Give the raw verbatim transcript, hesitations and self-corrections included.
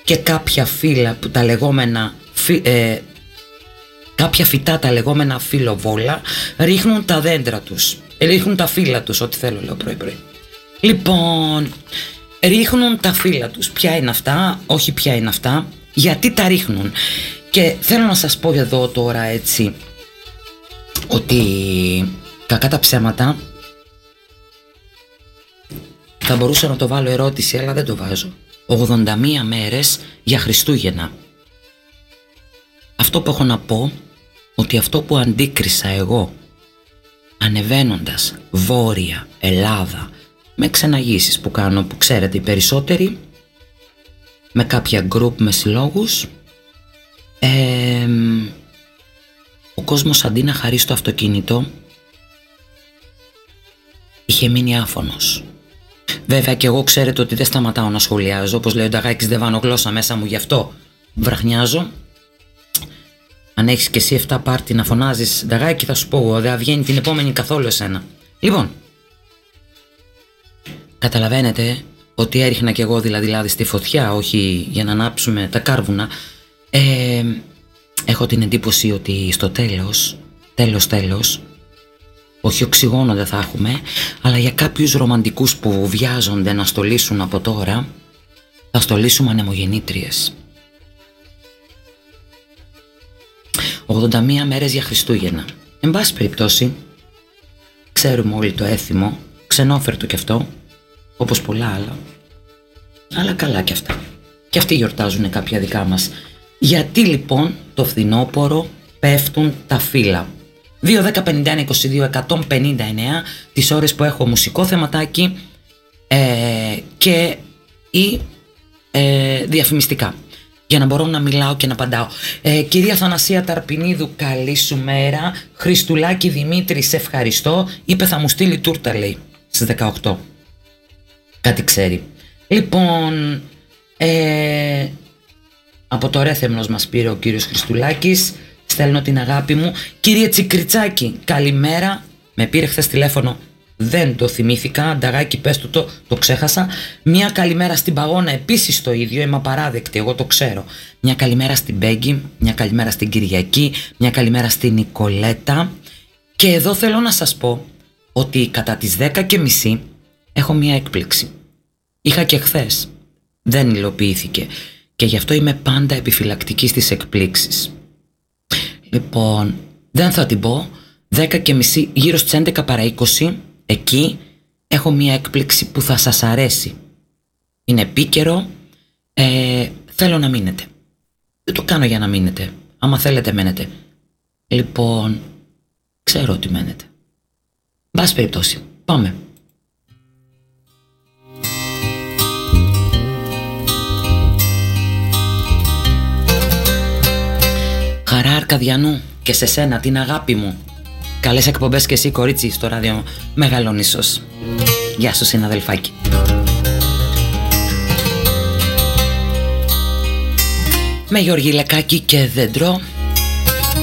και κάποια φύλλα που τα λεγόμενα φυ, ε, κάποια φυτά τα λεγόμενα φυλλοβόλα ρίχνουν τα δέντρα τους, ρίχνουν τα φύλλα τους, ό,τι θέλω λέω πρωί πρωί. Λοιπόν, ρίχνουν τα φύλλα τους. Ποια είναι αυτά, όχι ποια είναι αυτά, γιατί τα ρίχνουν. Και θέλω να σας πω εδώ τώρα έτσι ότι κακά τα ψέματα θα μπορούσα να το βάλω ερώτηση, αλλά δεν το βάζω. ογδόντα μία μέρες για Χριστούγεννα. Αυτό που έχω να πω, ότι αυτό που αντίκρισα εγώ ανεβαίνοντας Βόρεια Ελλάδα με ξεναγήσεις που κάνω, που ξέρετε οι περισσότεροι, με κάποια γκρουπ, με συλλόγους, ε, ο κόσμος αντί να χαρεί στο αυτοκίνητο είχε μείνει άφωνος. Βέβαια και εγώ ξέρετε ότι δεν σταματάω να σχολιάζω, όπως λέει ο Νταγάκης, δεν βάνω γλώσσα μέσα μου, γι' αυτό βραχνιάζω. Αν έχεις και εσύ εφτά πάρτι να φωνάζεις Νταγάκη, θα σου πω, δεν βγαίνει την επόμενη καθόλου εσένα. Λοιπόν, καταλαβαίνετε ότι έριχνα κι εγώ δηλαδή στη φωτιά, όχι για να ανάψουμε τα κάρβουνα. ε, Έχω την εντύπωση ότι στο τέλος, τέλος τέλος, όχι οξυγόνο δεν θα έχουμε, αλλά για κάποιους ρομαντικούς που βιάζονται να στολίσουν από τώρα, θα στολίσουμε ανεμογεννήτριες. ογδόντα μία μέρες για Χριστούγεννα. Εν πάση περιπτώσει, ξέρουμε όλοι το έθιμο, ξενόφερτο κι αυτό, όπως πολλά άλλα, αλλά καλά κι αυτά. Και αυτοί γιορτάζουν κάποια δικά μας. Γιατί λοιπόν το φθινόπωρο πέφτουν τα φύλλα? δύο δέκα πενήντα ένα είκοσι δύο εκατόν πενήντα εννέα τις ώρες που έχω μουσικό θεματάκι ε, και ή ε, διαφημιστικά, για να μπορώ να μιλάω και να απαντάω. ε, Κυρία Θανασία Ταρπινίδου, καλή σου μέρα. Χριστουλάκη Δημήτρη, σε ευχαριστώ. Είπε θα μου στείλει τούρτα, λέει, στις δεκαοκτώ. Κάτι ξέρει. Λοιπόν, ε, από το Ρέθεμνος μας πήρε ο κύριος Χριστουλάκης. Στέλνω την αγάπη μου. Κύριε Τσικριτσάκη, καλημέρα. Με πήρε χθες τηλέφωνο, δεν το θυμήθηκα. Νταγάκη, πες του το, το ξέχασα. Μια καλημέρα στην Παγώνα, επίσης το ίδιο. Είμαι απαράδεκτη, εγώ το ξέρω. Μια καλημέρα στην Μπέγκη, μια καλημέρα στην Κυριακή, μια καλημέρα στην Νικολέτα. Και εδώ θέλω να σας πω ότι κατά τις δέκα και μισή έχω μια έκπληξη. Είχα και χθες, δεν υλοποιήθηκε, και γι' αυτό είμαι πάντα επιφυλακτική στις εκπλήξεις. Λοιπόν, δεν θα την πω. Δέκα και μισή, γύρω στις έντεκα παρά είκοσι, εκεί έχω μια έκπληξη που θα σας αρέσει. Είναι επίκαιρο, ε, θέλω να μείνετε. Δεν το κάνω για να μείνετε. Άμα θέλετε μένετε. Λοιπόν, ξέρω ότι μένετε. Μπας περιπτώσει, πάμε. Χαρά Αρκαδιανού, και σε σένα την αγάπη μου. Καλές εκπομπές και εσύ, κορίτσι, στο ράδιο Μεγαλονίσος. Γεια σου, συναδελφάκι. Με Γιώργη Λεκάκη και δέντρο.